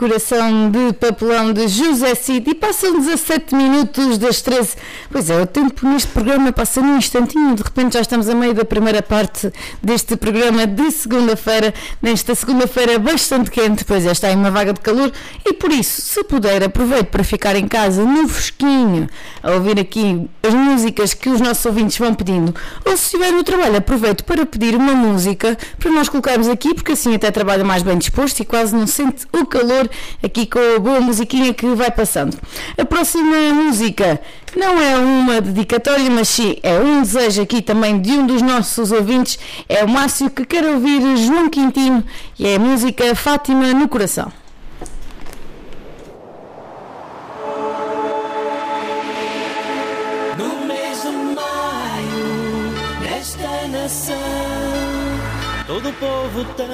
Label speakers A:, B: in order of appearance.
A: Coração de Papelão de José Cid, e passam 17 minutos das 13. Pois é, o tempo neste programa passa num instantinho, de repente já estamos a meio da primeira parte deste programa de segunda-feira, nesta segunda-feira bastante quente, pois é, está em uma vaga de calor, e por isso, se puder, aproveite para ficar em casa no fresquinho, a ouvir aqui as músicas que os nossos ouvintes vão pedindo, ou se estiver no trabalho, aproveite para pedir uma música para nós colocarmos aqui, porque assim até trabalha mais bem disposto e quase não sente o calor aqui com a boa musiquinha que vai passando. A próxima música não é uma dedicatória, mas sim é um desejo aqui também de um dos nossos ouvintes, é o Márcio, que quer ouvir João Quintino, e é a música Fátima no Coração.
B: No mês de maio, nesta nação, todo o povo tem